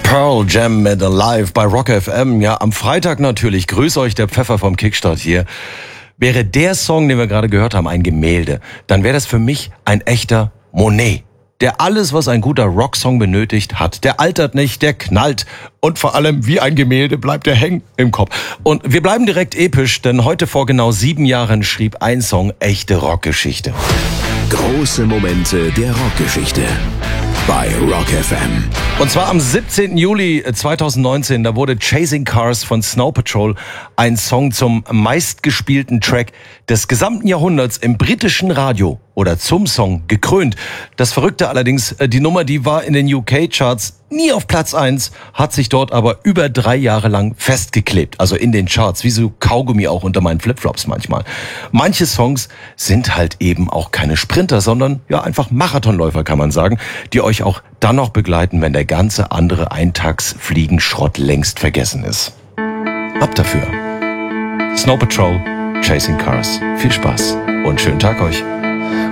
Pearl Jam mit Alive bei Rock FM. Ja, am Freitag natürlich. Grüß euch, der Pfeffer vom Kickstart hier. Wäre der Song, den wir gerade gehört haben, ein Gemälde, dann wäre das für mich ein echter Monet. Der alles, was ein guter Rocksong benötigt, hat. Der altert nicht, der knallt. Und vor allem, wie ein Gemälde, bleibt er hängen im Kopf. Und wir bleiben direkt episch, denn heute vor genau 7 Jahren schrieb ein Song echte Rockgeschichte. Große Momente der Rockgeschichte bei Rock FM. Und zwar am 17. Juli 2019, da wurde Chasing Cars von Snow Patrol ein Song zum meistgespielten Track des gesamten Jahrhunderts im britischen Radio oder zum Song gekrönt. Das Verrückte allerdings, die Nummer, die war in den UK-Charts nie auf Platz 1, hat sich dort aber über 3 Jahre lang festgeklebt. Also in den Charts, wie so Kaugummi auch unter meinen Flipflops manchmal. Manche Songs sind halt eben auch keine Sprinter, sondern ja einfach Marathonläufer, kann man sagen, die euch auch dann noch begleiten, wenn der ganze andere Eintagsfliegenschrott längst vergessen ist. Ab dafür. Snow Patrol, Chasing Cars. Viel Spaß und schönen Tag euch.